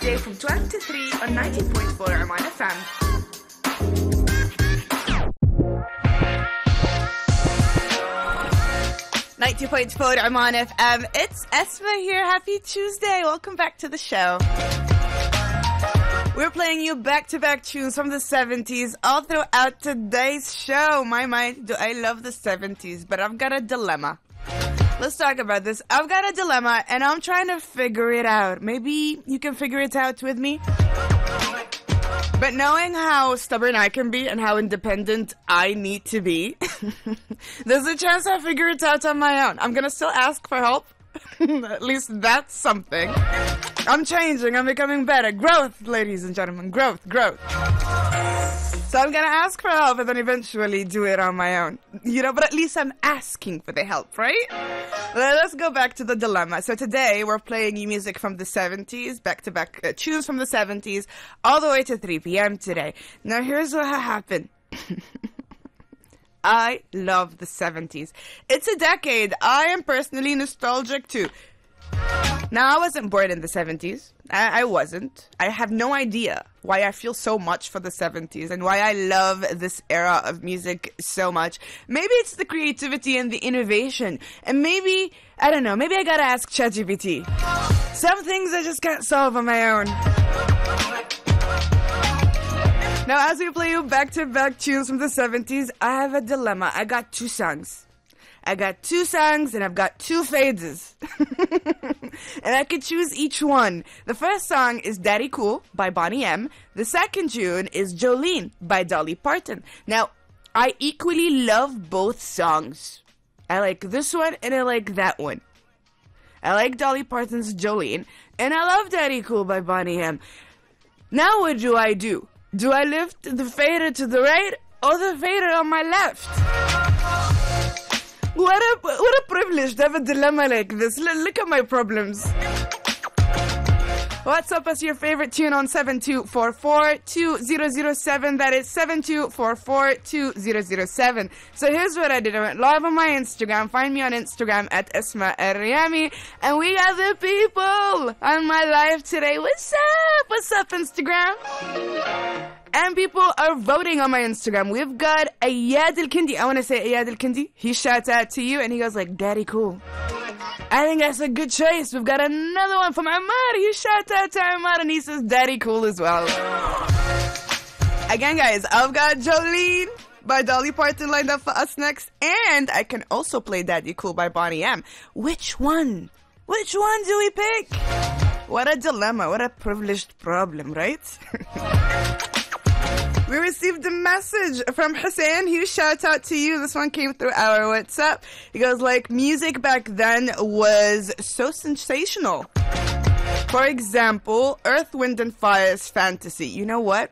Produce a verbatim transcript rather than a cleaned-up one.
weekday from twelve to three on ninety point four Oman F M. ninety point four Oman F M. It's Esma here. Happy Tuesday. Welcome back to the show. We're playing you back-to-back tunes from the seventies all throughout today's show. My, my, do I love the seventies, but I've got a dilemma. Let's talk about this. I've got a dilemma, and I'm trying to figure it out. Maybe you can figure it out with me? But knowing how stubborn I can be and how independent I need to be, there's a chance I'll figure it out on my own. I'm going to still ask for help. At least that's something. I'm changing. I'm becoming better. Growth, ladies and gentlemen. Growth, growth. So I'm going to ask for help and then eventually do it on my own. You know, but at least I'm asking for the help, right? Well, let's go back to the dilemma. So today we're playing you music from the seventies, back-to-back uh, tunes from the seventies, all the way to three p.m. today. Now here's what happened. I love the seventies. It's a decade I am personally nostalgic to. Now, I wasn't born in the seventies. I, I wasn't. I have no idea why I feel so much for the seventies and why I love this era of music so much. Maybe it's the creativity and the innovation. And maybe, I don't know, maybe I gotta ask ChatGPT. Some things I just can't solve on my own. Now, as we play you back-to-back tunes from the seventies, I have a dilemma. I got two songs. I got two songs, and I've got two phases. And I could choose each one. The first song is Daddy Cool by Bonnie M. The second tune is Jolene by Dolly Parton. Now, I equally love both songs. I like this one, and I like that one. I like Dolly Parton's Jolene, and I love Daddy Cool by Bonnie M. Now what do I do? Do I lift the fader to the right or the fader on my left? What a what a privilege to have a dilemma like this. L- look at my problems. What's up as your favorite tune on seven two four four two zero zero seven. That is seven two four four two zero zero seven. So here's what I did. I went live on my Instagram. Find me on Instagram at Esma Ariami. And we got the people on my live today. What's up? What's up, Instagram? And people are voting on my Instagram. We've got Ayad Al-Kindi. I want to say Ayad Al-Kindi. He shouts out to you and he goes like, Daddy Cool. I think that's a good choice. We've got another one from Amar. He shouts out to Amar and he says Daddy Cool as well. Again, guys, I've got Jolene by Dolly Parton lined up for us next. And I can also play Daddy Cool by Bonnie M. Which one? Which one do we pick? What a dilemma. What a privileged problem, right? We received a message from Hussein. Huge shout out to you. This one came through our WhatsApp. He goes like, music back then was so sensational. For example, Earth, Wind and Fire's Fantasy. You know what?